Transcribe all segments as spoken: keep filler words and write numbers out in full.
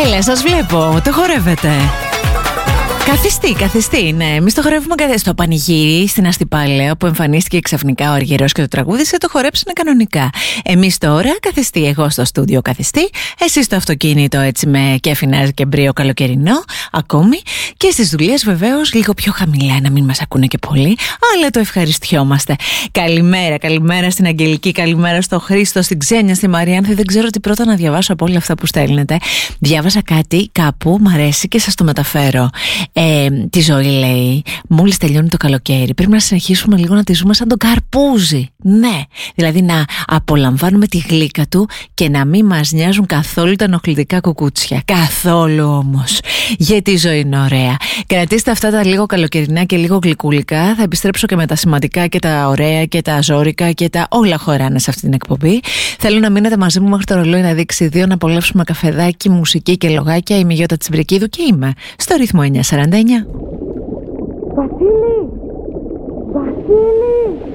Έλα, σας βλέπω, το χορεύετε. Καθιστή, καθιστή, ναι. Εμείς το χορεύουμε στο πανηγύρι στην Αστυπάλαια που εμφανίστηκε ξαφνικά ο Αργυρός και το τραγούδισε, το χορέψανε κανονικά. Εμείς τώρα καθιστή, εγώ στο στούντιο καθιστή, εσείς στο αυτοκίνητο έτσι με κέφινας και μπρίο καλοκαιρινό ακόμη, και στις δουλειές βεβαίως λίγο πιο χαμηλά, να μην μας ακούνε και πολύ, αλλά το ευχαριστιόμαστε. Καλημέρα, καλημέρα στην Αγγελική, καλημέρα στο Χρήστο, στην Ξένια, στη Μαριάνθη. Δεν ξέρω τι πρώτα να διαβάσω από όλα αυτά που στέλνετε. Διάβασα κάτι κάπου, μ' αρέσει και σας το μεταφέρω. Ε, τη ζωή λέει, μόλις τελειώνει το καλοκαίρι πρέπει να συνεχίσουμε λίγο να τη ζούμε σαν τον καρπούζι. Ναι, δηλαδή να απολαμβάνουμε τη γλύκα του και να μην μας νοιάζουν καθόλου τα ενοχλητικά κουκούτσια. Καθόλου όμως. Γιατί η ζωή είναι ωραία. Κρατήστε αυτά τα λίγο καλοκαιρινά και λίγο γλυκούλικα. Θα επιστρέψω και με τα σημαντικά και τα ωραία και τα ζώρικα και τα όλα χωράνε σε αυτή την εκπομπή. Θέλω να μείνετε μαζί μου μέχρι το ρολόι να δείξει δύο, να απολαύσουμε καφεδάκι, μουσική και λογάκια. Είμαι η Γιώτα Τσιμπρικίδου και είμαι στο ρυθμό εννιακόσια σαράντα εννιά. Βασίλη! Βασίλη!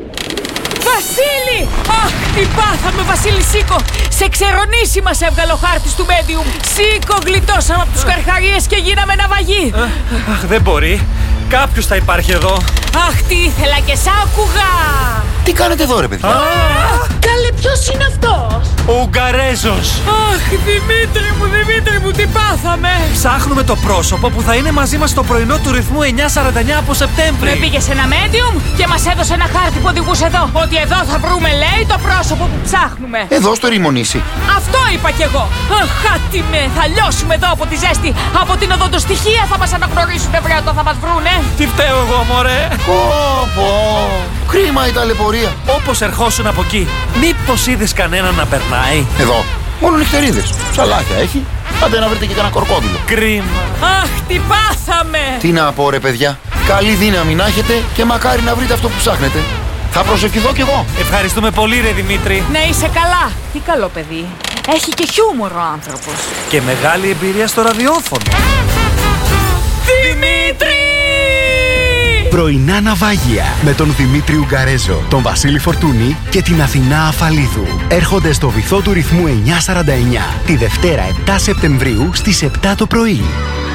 Βασίλη! Αχ, τι πάθαμε, Βασίλη, σήκω! Σε ξερονήσει μας έβγαλε ο χάρτης του Medium. Σήκω, γλιτώσαμε από τους καρχαρίες και γίναμε ναυαγοί. Αχ, δεν μπορεί. Κάποιος θα υπάρχει εδώ. Αχ, τι ήθελα και σ' άκουγα! Τι κάνετε εδώ, ρε παιδιά? Καλέ, ποιος είναι αυτός? Ο Ουγγαρέζος. Αχ, Δημήτρη μου, Δημήτρη μου, τι πάθαμε! Ψάχνουμε το πρόσωπο που θα είναι μαζί μας στο πρωινό του ρυθμού εννιακόσια σαράντα εννιά από Σεπτέμβρη. Με πήγε σε ένα Medium και μας έδωσε ένα χάρτη που οδηγούσε εδώ. Ότι εδώ θα βρούμε, λέει, το πρόσωπο που ψάχνουμε. Εδώ στο Ρημονήσι. Αυτό είπα κι εγώ. Αχ, χάτι με, θα λιώσουμε εδώ από τη ζέστη. Από την οδοντοστοιχεία θα μας αναγνωρίσουν, βρε, όταν θα μας βρούνε. Τι φταίω εγώ, μωρέ? Πω, πω. Κρίμα η ταλαιπωρία. Όπως ερχόσουν από εκεί, μήπως είδες κανέναν να περνάει? Εδώ, μόνο νυχτερίδες. Ψαλάκια έχει. Άντε να βρείτε και κανένα κορκόδιλο. Κρίμα. Αχ, τι πάθαμε! Τι να πω, ρε παιδιά. Καλή δύναμη να έχετε και μακάρι να βρείτε αυτό που ψάχνετε. Θα προσευχηθώ κι εγώ. Ευχαριστούμε πολύ, ρε Δημήτρη. Να είσαι καλά. Τι καλό παιδί. Έχει και χιούμορ ο άνθρωπος. Και μεγάλη εμπειρία στο ραδιόφωνο. Δημήτρη! Πρωινά ναυάγια με τον Δημήτρη Ουγγαρέζο, τον Βασίλη Φορτούνη και την Αθηνά Αφαλίδου. Έρχονται στο βυθό του ρυθμού εννιακόσια σαράντα εννιά τη Δευτέρα επτά Σεπτεμβρίου στις επτά το πρωί.